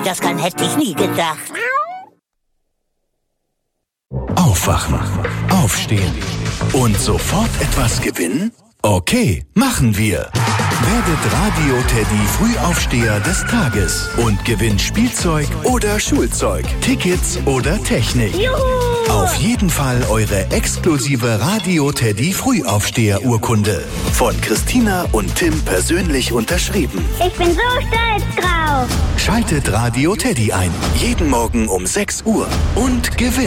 das kann, hätte ich nie gedacht. Aufwachen, aufstehen und sofort etwas gewinnen? Okay, machen wir. Werdet Radio Teddy Frühaufsteher des Tages und gewinnt Spielzeug oder Schulzeug, Tickets oder Technik. Juhu! Auf jeden Fall eure exklusive Radio Teddy Frühaufsteher-Urkunde. Von Christina und Tim persönlich unterschrieben. Ich bin so stolz drauf. Schaltet Radio Teddy ein. Jeden Morgen um 6 Uhr und gewinnt.